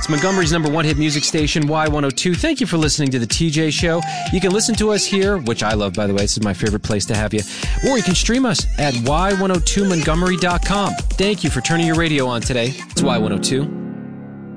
It's Montgomery's number one hit music station, Y102. Thank you for listening to The TJ Show. You can listen to us here, which I love, by the way. This is my favorite place to have you. Or you can stream us at y102montgomery.com. Thank you for turning your radio on today. It's Y102.